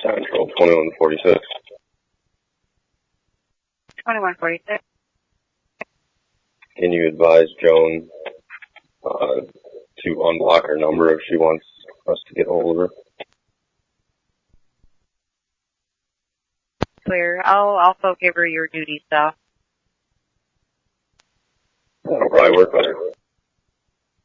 Central, 2146. 2146. Can you advise Joan to unblock her number if she wants us to get hold of her? Clear. I'll also give her your duty stuff. That'll probably work better.